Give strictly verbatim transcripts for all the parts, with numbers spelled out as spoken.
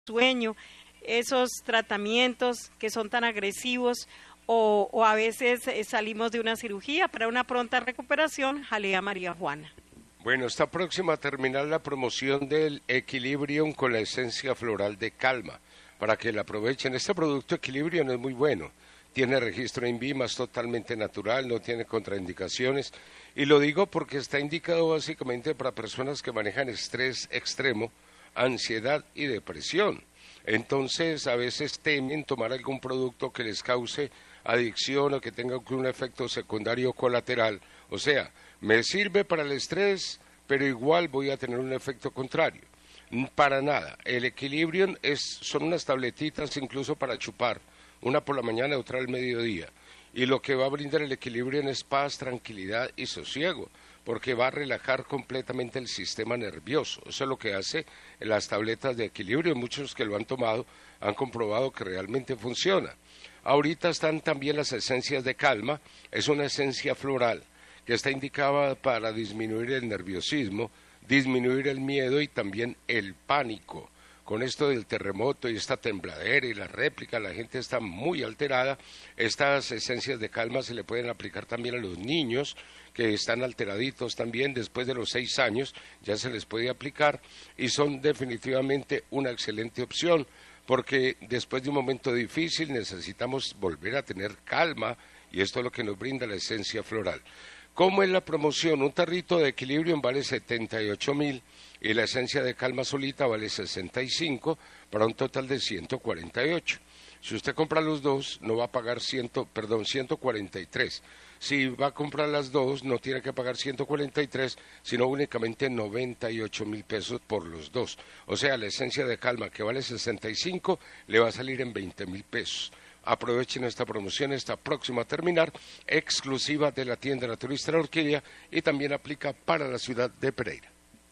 sueño, esos tratamientos que son tan agresivos, o, o a veces eh, salimos de una cirugía para una pronta recuperación. Jalea María Juana. Bueno, está próxima a terminar la promoción del Equilibrium con la esencia floral de Calma, para que la aprovechen. Este producto Equilibrium es muy bueno, tiene registro INVIMA, es totalmente natural, no tiene contraindicaciones, y lo digo porque está indicado básicamente para personas que manejan estrés extremo, ansiedad y depresión. Entonces, a veces temen tomar algún producto que les cause adicción o que tenga un efecto secundario colateral, o sea, me sirve para el estrés, pero igual voy a tener un efecto contrario. Para nada. El Equilibrium es, son unas tabletitas incluso para chupar, una por la mañana y otra al mediodía. Y lo que va a brindar el Equilibrium es paz, tranquilidad y sosiego, porque va a relajar completamente el sistema nervioso. Eso es lo que hace las tabletas de Equilibrium. Muchos que lo han tomado han comprobado que realmente funciona. Ahorita están también las esencias de Calma, es una esencia floral que está indicada para disminuir el nerviosismo, disminuir el miedo y también el pánico. Con esto del terremoto y esta tembladera y la réplica, la gente está muy alterada. Estas esencias de Calma se le pueden aplicar también a los niños que están alteraditos también, después de los seis años ya se les puede aplicar y son definitivamente una excelente opción, porque después de un momento difícil necesitamos volver a tener calma y esto es lo que nos brinda la esencia floral. ¿Cómo es la promoción? Un tarrito de Equilibrium vale setenta y ocho mil y la esencia de Calma solita vale sesenta y cinco para un total de ciento cuarenta y ocho. Si usted compra los dos, no va a pagar cien, perdón, ciento cuarenta y tres. Si va a comprar las dos, no tiene que pagar ciento cuarenta y tres, sino únicamente noventa y ocho mil pesos por los dos. O sea, la esencia de Calma, que vale sesenta y cinco, le va a salir en veinte mil pesos. Aprovechen esta promoción, está próxima a terminar, exclusiva de la tienda naturista La Orquídea y también aplica para la ciudad de Pereira.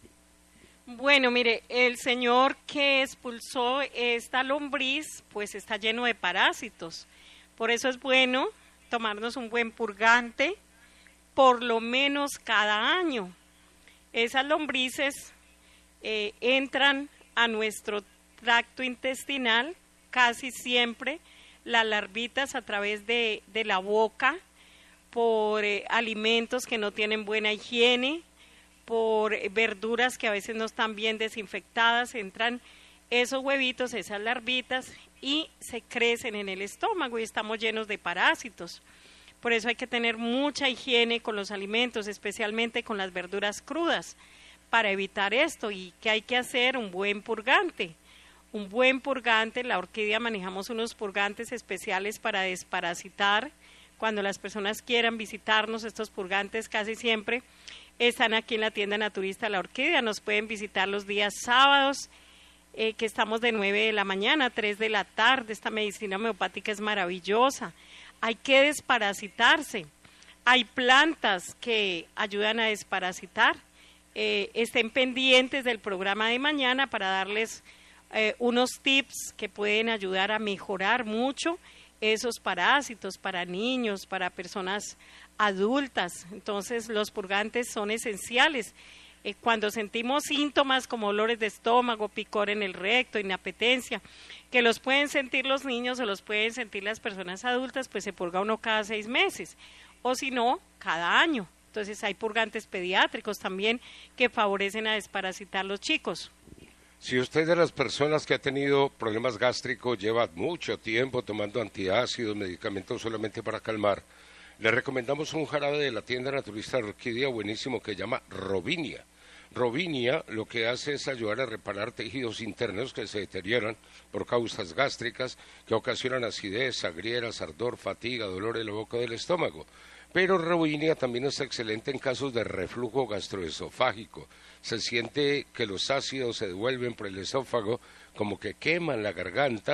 Bueno, mire, el señor que expulsó esta lombriz, pues está lleno de parásitos. Por eso es bueno tomarnos un buen purgante, por lo menos cada año. Esas lombrices eh, entran a nuestro tracto intestinal casi siempre, las larvitas a través de, de la boca, por eh, alimentos que no tienen buena higiene, por eh, verduras que a veces no están bien desinfectadas, entran esos huevitos, esas larvitas, y se crecen en el estómago y estamos llenos de parásitos. Por eso hay que tener mucha higiene con los alimentos, especialmente con las verduras crudas, para evitar esto. ¿Y qué hay que hacer? Un buen purgante. Un buen purgante, La Orquídea manejamos unos purgantes especiales para desparasitar. Cuando las personas quieran visitarnos, estos purgantes casi siempre están aquí en la tienda naturista La Orquídea. Nos pueden visitar los días sábados, eh, que estamos de nueve de la mañana a tres de la tarde. Esta medicina homeopática es maravillosa. Hay que desparasitarse. Hay plantas que ayudan a desparasitar. Eh, estén pendientes del programa de mañana para darles eh, unos tips que pueden ayudar a mejorar mucho esos parásitos para niños, para personas adultas. Entonces los purgantes son esenciales. Eh, cuando sentimos síntomas como dolores de estómago, picor en el recto, inapetencia, que los pueden sentir los niños o los pueden sentir las personas adultas, pues se purga uno cada seis meses, o si no, cada año. Entonces hay purgantes pediátricos también que favorecen a desparasitar los chicos. Si usted es de las personas que ha tenido problemas gástricos, lleva mucho tiempo tomando antiácidos, medicamentos solamente para calmar, le recomendamos un jarabe de la tienda naturista La Orquídea buenísimo que se llama Robinia. Robinia lo que hace es ayudar a reparar tejidos internos que se deterioran por causas gástricas que ocasionan acidez, agrieras, ardor, fatiga, dolor en la boca del estómago. Pero Robinia también es excelente en casos de reflujo gastroesofágico. Se siente que los ácidos se devuelven por el esófago, como que queman la garganta.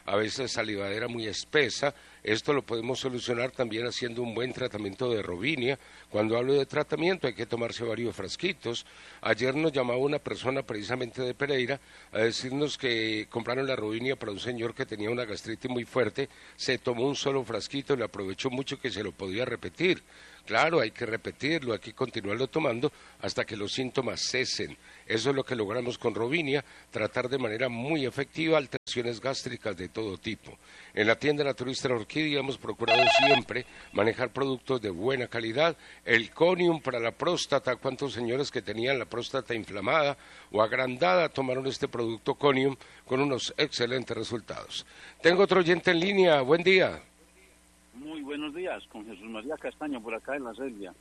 a veces salivadera muy espesa. Esto lo podemos solucionar también haciendo un buen tratamiento de robinia. Cuando hablo de tratamiento hay que tomarse varios frasquitos. Ayer nos llamaba una persona precisamente de Pereira a decirnos que compraron la robinia para un señor que tenía una gastritis muy fuerte, se tomó un solo frasquito y le aprovechó mucho que se lo podía repetir. Claro, hay que repetirlo, hay que continuarlo tomando hasta que los síntomas cesen. Eso es lo que logramos con robinia, tratar de manera muy efectiva alteraciones gástricas de todo tipo. En la tienda naturista La Orquídea hemos procurado siempre manejar productos de buena calidad. El Conium para la próstata, ¿cuántos señores que tenían la próstata inflamada o agrandada tomaron este producto Conium con unos excelentes resultados? Tengo otro oyente en línea, buen día. Muy buenos días, con Jesús María Castaño, por acá en La Selvia.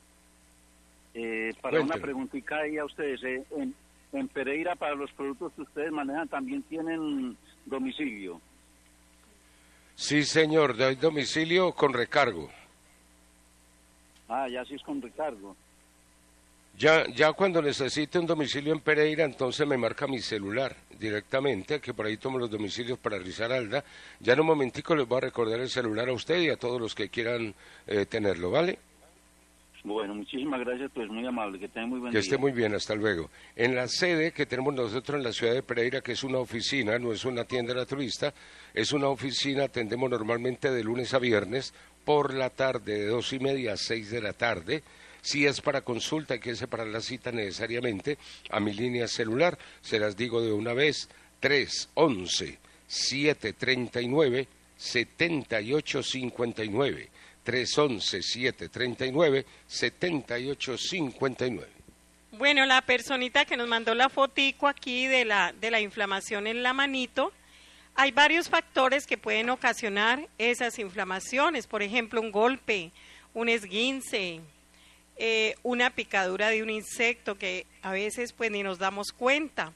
Eh, para Cuénteme. Una preguntita ahí a ustedes, eh, en, en Pereira, para los productos que ustedes manejan, ¿también tienen domicilio? Sí, señor, de domicilio con recargo. Ah, ya sí es con recargo. Ya, ya cuando necesite un domicilio en Pereira, entonces me marca mi celular directamente, que por ahí tomo los domicilios para Risaralda. Ya en un momentico les voy a recordar el celular a usted y a todos los que quieran eh, tenerlo, ¿vale? Bueno, muchísimas gracias, pues muy amable, que tenga muy buen día. Que esté muy bien, hasta luego. En la sede que tenemos nosotros en la ciudad de Pereira, que es una oficina, no es una tienda naturista, es una oficina, atendemos normalmente de lunes a viernes, por la tarde, de dos y media a seis de la tarde. Si es para consulta, hay que separar la cita necesariamente a mi línea celular, se las digo de una vez, tres once, siete treinta y nueve, setenta y ocho cincuenta y nueve, tres once, siete treinta y nueve, setenta y ocho cincuenta y nueve. Bueno, la personita que nos mandó la fotico aquí de la, de la inflamación en la manito, hay varios factores que pueden ocasionar esas inflamaciones, por ejemplo, un golpe, un esguince, Eh, una picadura de un insecto que a veces pues ni nos damos cuenta,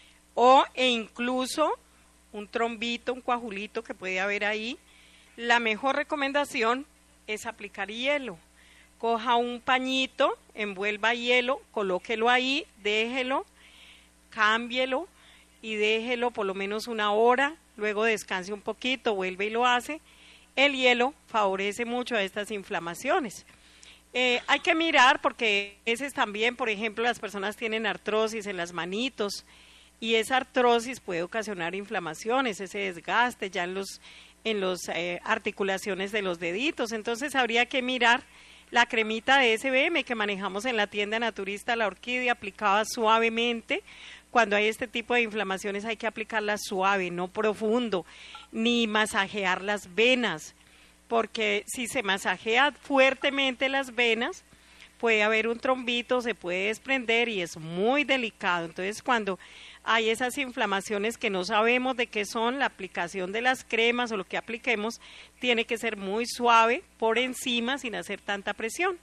o e incluso un trombito, un coagulito que puede haber ahí. La mejor recomendación es aplicar hielo. Coja un pañito, envuelva hielo, colóquelo ahí, déjelo, cámbielo y déjelo por lo menos una hora, luego descanse un poquito, vuelve y lo hace. El hielo favorece mucho a estas inflamaciones. Eh, hay que mirar porque a veces también, por ejemplo, las personas tienen artrosis en las manitos y esa artrosis puede ocasionar inflamaciones, ese desgaste ya en los en las eh, articulaciones de los deditos. Entonces habría que mirar la cremita de S B M que manejamos en la tienda naturista La Orquídea, aplicada suavemente. Cuando hay este tipo de inflamaciones hay que aplicarla suave, no profundo, ni masajear las venas, porque si se masajea fuertemente las venas, puede haber un trombito, se puede desprender y es muy delicado. Entonces, cuando hay esas inflamaciones que no sabemos de qué son, la aplicación de las cremas o lo que apliquemos tiene que ser muy suave por encima sin hacer tanta presión.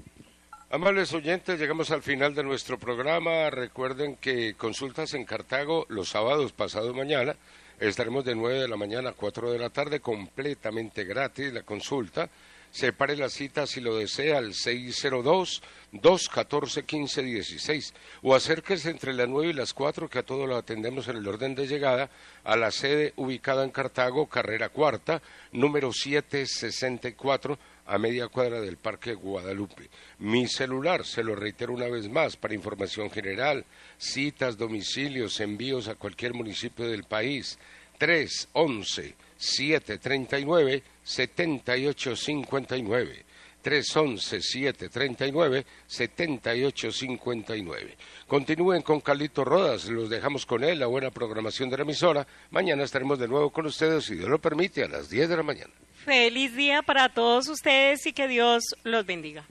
Amables oyentes, llegamos al final de nuestro programa. Recuerden que consultas en Cartago los sábados pasado mañana. Estaremos de nueve de la mañana a cuatro de la tarde, completamente gratis la consulta. Separe la cita si lo desea al seis cero dos, dos uno cuatro, uno cinco uno seis o acérquese entre las nueve y las cuatro, que a todos lo atendemos en el orden de llegada, a la sede ubicada en Cartago, carrera cuarta, número setecientos sesenta y cuatro, a media cuadra del Parque Guadalupe. Mi celular, se lo reitero una vez más, para información general, citas, domicilios, envíos a cualquier municipio del país, tres once, siete treinta y nueve, setenta y ocho cincuenta y nueve, tres once, siete treinta y nueve, setenta y ocho cincuenta y nueve. Continúen con Carlito Rodas, los dejamos con él, la buena programación de la emisora. Mañana estaremos de nuevo con ustedes, si Dios lo permite, a las diez de la mañana. Feliz día para todos ustedes y que Dios los bendiga.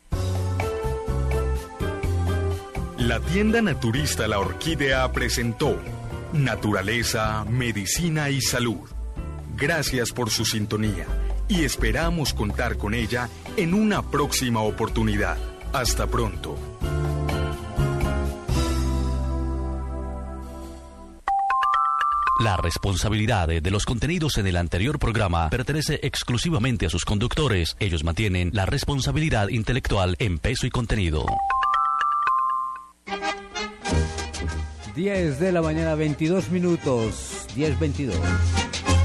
La tienda naturista La Orquídea presentó Naturaleza, Medicina y Salud. Gracias por su sintonía y esperamos contar con ella en una próxima oportunidad. Hasta pronto. La responsabilidad de los contenidos en el anterior programa pertenece exclusivamente a sus conductores. Ellos mantienen la responsabilidad intelectual en peso y contenido. diez de la mañana, veintidós minutos, diez veintidós.